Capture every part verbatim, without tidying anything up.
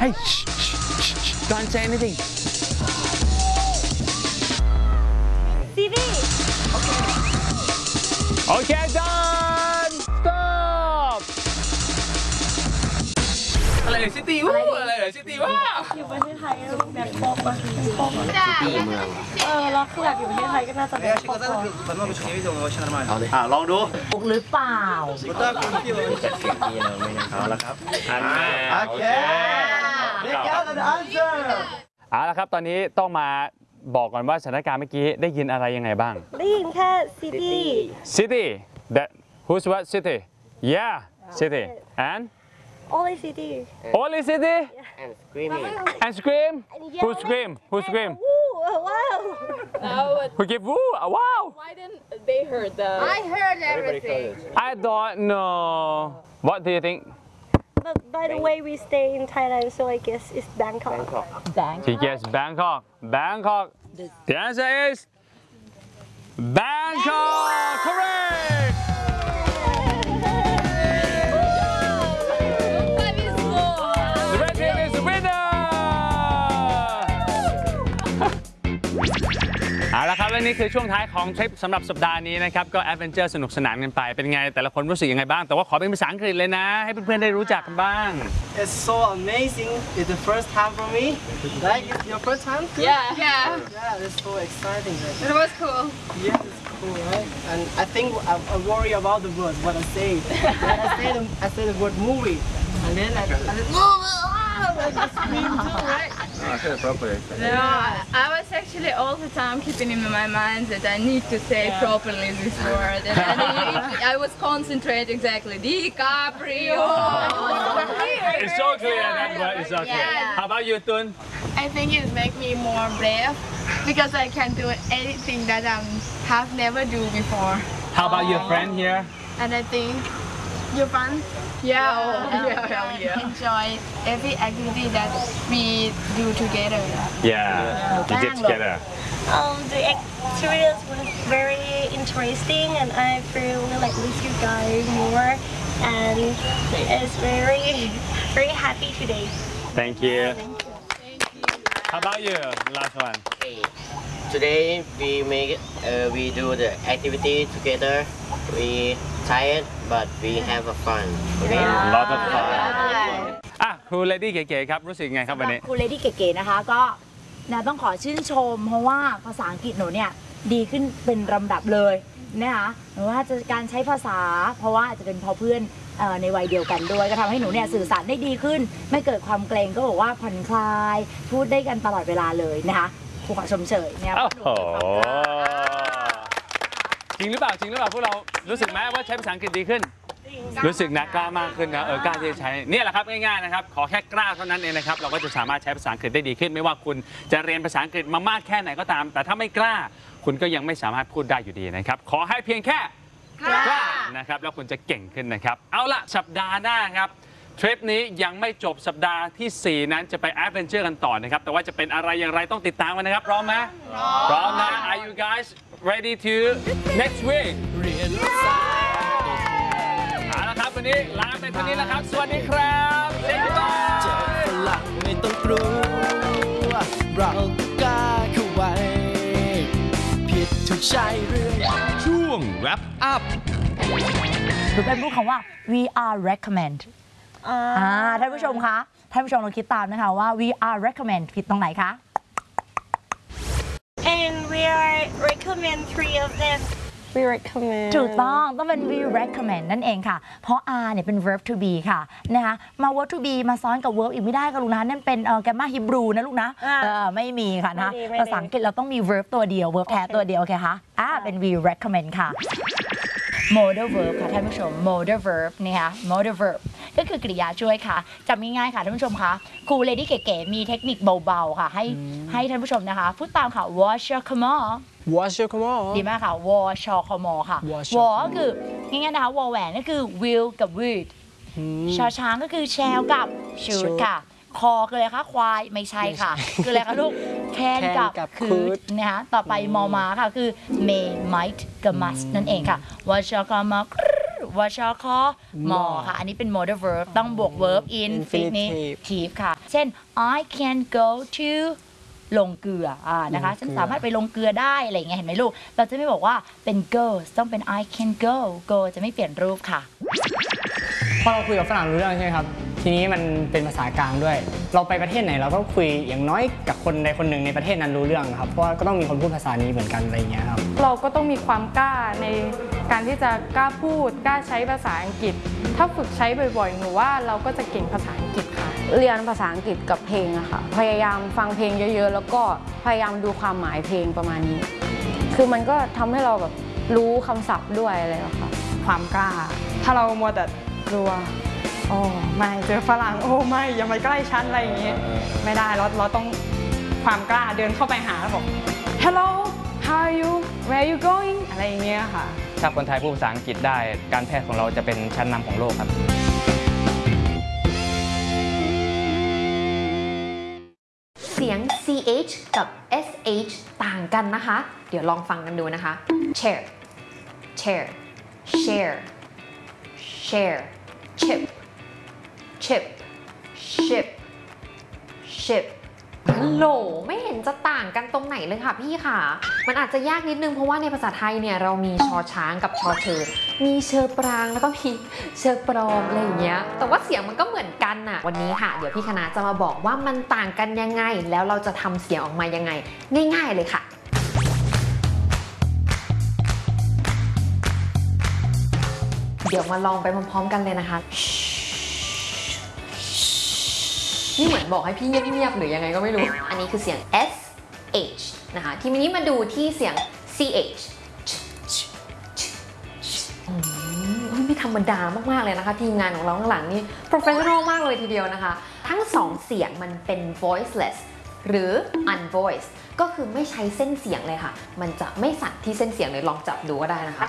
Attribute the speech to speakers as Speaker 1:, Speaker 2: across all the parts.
Speaker 1: Hey don't say anything
Speaker 2: City
Speaker 1: Okay done stop อะไรซิตี้วู้อะไรเหรอซิตี้ว้า
Speaker 2: อยู่ประเทศไทยแบงคอกป่ะแบงคอกซิตี้เมืองเออแล้วคือแบบอยู่ประเทศไทยก็น่าจะแบงคอก
Speaker 1: เอาเลยอ่ะลองดู
Speaker 3: ถูกหรือเปล่า
Speaker 1: เอาละครับอันแม่โอเคเอาละครับตอนนี้ต้องมาบอกก่อนว่าสถานการณ์เมื่อกี้ได้ยินอะไรยังไงบ้าง
Speaker 2: ได้ยินแค่ City
Speaker 1: City that who's what city yeah city and
Speaker 2: Only City
Speaker 1: Only City
Speaker 4: and screaming
Speaker 1: and scream who scream who scream
Speaker 2: wow
Speaker 1: who give woo wow
Speaker 5: Why didn't they heard the
Speaker 2: I heard everything
Speaker 1: I don't know what do you think
Speaker 2: But by the way we stay in Thailand so I guess it's Bangkok
Speaker 4: Bangkok
Speaker 3: Bangkok
Speaker 1: She guessed Bangkok Bangkok The answer is Bangkok correct The red team is the winner เอาละครับและนี่คือช่วงท้ายของทริปสำหรับสัปดาห์นี้นะครับก็แอดเวนเจอร์สนุกสนานกันไปเป็นไงแต่ละคนรู้สึกยังไงบ้างแต่ว่าขอเป็นภาษาอังกฤษเลยนะให้เพื่อนๆได้รู้จักกันบ้าง
Speaker 4: It's so amazing it's the first time for me like it's your first time
Speaker 5: Yeah Yeah
Speaker 4: Yeah it's so exciting
Speaker 5: It was cool
Speaker 4: Yeah it's cool right and I think I, I worry about the word what I say when I say the I say the word movie and then I, I just I just scream too right
Speaker 1: I said it properly
Speaker 5: No I was actually all the time keeping in my mind that I need to say yeah. properly this word and, and it, I was concentrating exactly DiCaprio
Speaker 1: It's so clear that word is so clear
Speaker 5: yeah.
Speaker 1: How about you Tun
Speaker 6: I think it makes me more brave because I can do anything that I have never do before.
Speaker 1: How about your friend here
Speaker 6: And I think you're fun.
Speaker 5: Yeah, oh,
Speaker 6: and
Speaker 5: yeah, yeah, yeah.
Speaker 6: Enjoy every activity that we do together.
Speaker 1: Yeah, we did together.
Speaker 2: Um, the experience was very interesting and I feel like with you guys more and it's very very happy today.
Speaker 1: Thank you. How about you? Last one.
Speaker 4: Today we make uh, we do the activity together we tired but we have a fun okay
Speaker 1: A lot of fun อ่ะครูเลดี้เก๋ๆครับรู้สึกไงครับวันนี้
Speaker 3: ครูเลดี้เก๋ๆนะคะก็นะต้องขอชื่นชมเพราะว่าภาษาอังกฤษหนูเนี่ยดีขึ้นเป็นลำดับเลยนะคะหรือว่าจะการใช้ภาษาเพราะว่าอาจจะเป็นพอเพื่อนในวัยเดียวกันด้วยก็ทำให้หนูเนี่ยสื่อสารได้ดีขึ้นไม่เกิดความเกรงก็บอกว่าผ่อนคลายพูดได้กันตลอดเวลาเลยนะคะครูขอชมเชยเนี่ย
Speaker 1: โอ้โหจริงหรือเปล่าจริงหรือเปล่าพวกเรารู้สึกไหมว่าใช้ภาษาอังกฤษดีขึ้นรู้สึกนะกล้ามากขึ้นนะเออกล้าที่จะใช้เนี่ยแหละครับง่ายๆนะครับขอแค่กล้าเท่านั้นเองนะครับเราก็จะสามารถใช้ภาษาอังกฤษได้ดีขึ้นไม่ว่าคุณจะเรียนภาษาอังกฤษมามากแค่ไหนก็ตามแต่ถ้าไม่กล้าคุณก็ยังไม่สามารถพูดได้อยู่ดีนะครับขอให้เพียงแค่กล้านะครับแล้วคุณจะเก่งขึ้นนะครับเอาล่ะสัปดาห์หน้าครับทริปนี้ยังไม่จบสัปดาห์ที่สี่นั้นจะไปแอดเวนเจอร์กันต่อนะครับแต่ว่าจะเป็นอะไรอย่างไรต้องติดตามกันนะครับพร้อมไหมพร้อมนะ Are you guys ready to next week เอาละครับวันนี้ลาไปเท่านี้แล้วครับสวัสดีครับเจ๊บ๊ายบายฝรั่งไม่ต้องกลัวเรากล้าเข้าไว้ผิดถูกใช่เรื่องช่วง wrap up
Speaker 3: คือเป็นพูดคำว่า we are recommend อ่าท่านผู้ชมคะท่านผู้ชมลองคิดตามนะคะว่า we are recommend ผิดตรงไหนคะ
Speaker 2: And we are recommend three of them. We recommend.
Speaker 3: ถูกต้องต้องเป็น we recommend นั่นเองค่ะเพราะ are เนี่ยเป็น verb to be ค่ะนะคะมา verb to be มาซ้อนกับ verb อีกไม่ได้ค่ะลูกนะนั่นเป็นเอ่อแกมมาฮิบรูนะลูกนะเออไม่มีค่ะนะภาษาอังกฤษเราต้องมี verb ตัวเดียว verb แท้ตัวเดียวโอเคคะอ่าเป็น we recommend ค่ะ modal verb ค่ะท่านผู้ชม modal verb นี่ค่ะ modal verb ก็คือกริยาช่วยค่ะจำง่ายๆค่ะท่านผู้ชมคะครูเลดี้เก๋ๆมีเทคนิคเบาๆค่ะให้ให้ท่านผู้ชมนะคะพูดตามค่ะ wash your come on
Speaker 4: Wash your come on
Speaker 3: ดีมากค่ะ wash your come on ค่ะ wash ก็คือง่ายๆนะคะ วอแหวนก็คือ will กับ would ชอช้างก็คือ shall กับ should ค่ะคอคืออะไรคะควายไม่ใช่ค่ะคืออะไรคะลูก can กับ could นะคะต่อไปมอมาค่ะคือ may might กับ must นั่นเองค่ะ wash your come on wash your call มอค่ะอันนี้เป็น modal verb ต้องบวก verb infinitive ค่ะเช่นช่น I can go to ลงเกลืออ่านะคะฉันสามารถไปลงเกลือได้อะไรอย่างเงี้ยเห็นไหมลูกเราจะไม่บอกว่าเป็น go ต้องเป็น I can go go จะไม่เปลี่ยนรูปค่ะ
Speaker 7: พอเราคุยกับฝรั่งรู้เรื่องใช่ไหมครับทีนี้มันเป็นภาษากลางด้วยเราไปประเทศไหนเราก็คุยอย่างน้อยกับคนใดคนหนึ่งในประเทศนั้นรู้เรื่องครับเพราะว่าก็ต้องมีคนพูดภาษานี้เหมือนกันอะไรอย่างเงี้ยครับ
Speaker 8: เราก็ต้องมีความกล้าในการที่จะกล้าพูดกล้าใช้ภาษาอังกฤษถ้าฝึกใช้บ่อยๆหนูว่าเราก็จะเก่งภาษาอังกฤษค่ะ
Speaker 9: เรียนภาษาอังกฤษกับเพลงอะค่ะพยายามฟังเพลงเยอะๆแล้วก็พยายามดูความหมายเพลงประมาณนี้คือมันก็ทำให้เราแบบรู้คำศัพท์ด้วยอะไรอย่างเงี้ยค่ะ
Speaker 8: ความกล้าถ้าเรามัวแต่กลัวโอ้ไม่เจอฝรั่งโอ้ไม่อย่ามาใกล้ฉันอะไรอย่างเงี้ยไม่ได้เราเราต้องความกล้าเดินเข้าไปหาแล้วบอก Hello how are you where are you going อะไรอย่างเงี้ยค่ะ
Speaker 10: ถ้าคนไทยพูดภาษาอังกฤษได้การแพทย์ของเราจะเป็นชั้นนำของโลกครับ
Speaker 11: เสียง ซี เอช กับ เอส เอช ต่างกันนะคะเดี๋ยวลองฟังกันดูนะคะ chair chair share share chip chip ship ship ฮัลโหลไม่เห็นจะต่างกันตรงไหนเลยค่ะพี่ค่ะมันอาจจะยากนิดนึงเพราะว่าในภาษาไทยเนี่ยเรามีชอช้างกับชอเชอมีเชอปรางแล้วก็มีเชอปลอมอะไรอย่างเงี้ยแต่ว่าเสียงมันก็เหมือนกันน่ะวันนี้ค่ะเดี๋ยวพี่คณะจะมาบอกว่ามันต่างกันยังไงแล้วเราจะทำเสียงออกมายังไงง่ายๆเลยค่ะเดี๋ยวมาลองไปพร้อมๆกันเลยนะคะนี่เหมือนบอกให้พี่เงียบๆหรือยังไงก็ไม่รู้อันนี้คือเสียง เอส เอช นะคะทีนี้มาดูที่เสียง ซี เอช ไม่ธรรมดามากๆเลยนะคะทีมงานของเราข้างหลังนี่ professional มากเลยทีเดียวนะคะทั้งสองเสียงมันเป็น voiceless หรือ unvoiced ก็คือไม่ใช้เส้นเสียงเลยค่ะมันจะไม่สั่นที่เส้นเสียงเลยลองจับดูก็ได้นะคะ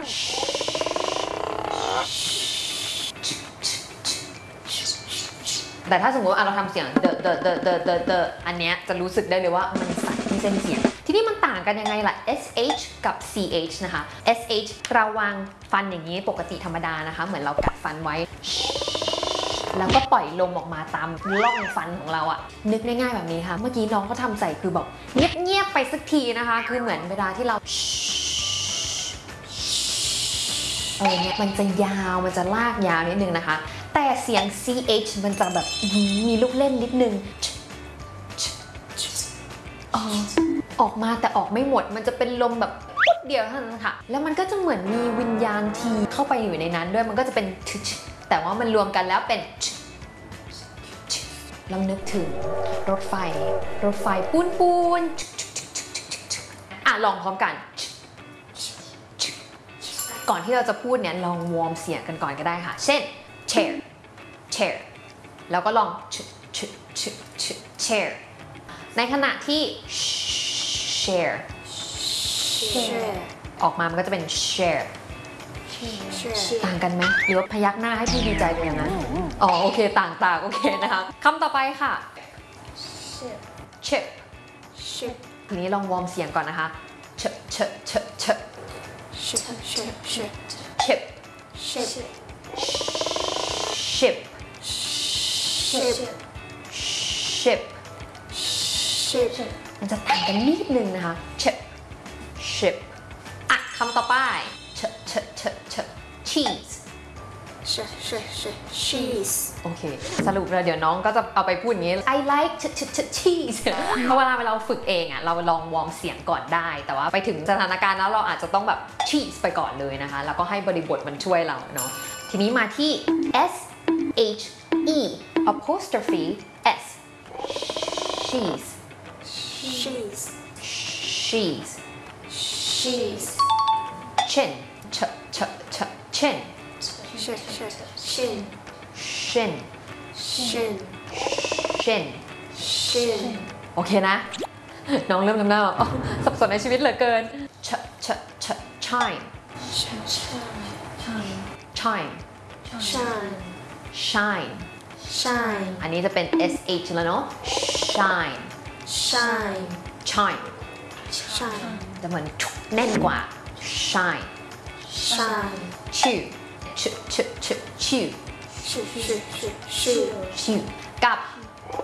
Speaker 11: แต่ถ้าสมมติว่าเราทำเสียงเดอะเดอะเดอะเดอะเดอะเดอะอันเนี้ยจะรู้สึกได้เลยว่ามันสั่นที่เส้นเสียงทีนี้มันต่างกันยังไงล่ะ เอส เอช กับ ซี เอช นะคะ เอส เอช เราวางฟันอย่างนี้ปกติธรรมดานะคะเหมือนเรากัดฟันไว้แล้วก็ปล่อยลมออกมาตามร่องฟันของเราอะนึกง่ายๆแบบนี้ค่ะเมื่อกี้น้องก็ทำใส่คือแบบเงียบๆไปสักทีนะคะคือเหมือนเวลาที่เราเออเนี่ยมันจะยาวมันจะลากยาวนิดนึงนะคะแต่เสียง ซี เอช มันจะแบบมีลูกเล่นนิดนึงออกมาแต่ออกไม่หมดมันจะเป็นลมแบบปุ๊บเดียวเท่านั้นค่ะแล้วมันก็จะเหมือนมีวิญญาณทีเข้าไปอยู่ในนั้นด้วยมันก็จะเป็นแต่ว่ามันรวมกันแล้วเป็นลองนึกถึงรถไฟรถไฟปูนปูนอ่ะลองพร้อมกันก่อนที่เราจะพูดเนี่ยลองวอร์มเสียงกันก่อนก็ได้ค่ะเช่น chair chair แล้วก็ลอง chair ในขณะที่ share ออกมามันก็จะเป็น share ต่างกันไหมหรือว่าพยักหน้าให้พี่ดีใจไปอย่างนั้นอ๋อโอเคต่างต่างโอเคนะคะคำต่อไปค่ะ chip ทีนี้ลองวอร์มเสียงก่อนนะคะ chip chip chip chip chip ship ship ship มันจะต่างกันนิดนึงนะคะ chip ship อ่ะคำต่อไป ch ch ch ch cheese
Speaker 6: cheese
Speaker 11: โอเคสรุปแล้วเดี๋ยวน้องก็จะเอาไปพูดอย่างนี้ I like ch ch ch cheese เพราะเวลาเราฝึกเองอ่ะเราลองวอร์มเสียงก่อนได้แต่ว่าไปถึงสถานการณ์แล้วเราอาจจะต้องแบบ cheese ไปก่อนเลยนะคะแล้วก็ให้บริบทมันช่วยเราเนาะทีนี้มาที่ S H E apostrophe S cheese
Speaker 6: cheese
Speaker 11: cheese
Speaker 6: cheese
Speaker 11: chin ch ch ch chin
Speaker 6: chin chin
Speaker 11: chin
Speaker 6: chin
Speaker 11: chin
Speaker 6: chin
Speaker 11: โอเคนะน้องเริ่มทำหน้าแบบสับสนในชีวิตเหลือเกิน ch ch ch chime chime
Speaker 6: shine
Speaker 11: shine
Speaker 6: shine
Speaker 11: อันนี้จะเป็น S H แล้วเนาะ shine
Speaker 6: shine
Speaker 11: chime
Speaker 6: shine
Speaker 11: จะเหมือนแน่นกว่า shine
Speaker 6: shine
Speaker 11: chew ch ch ch chew
Speaker 6: shoe shoe shoe
Speaker 11: chew กับ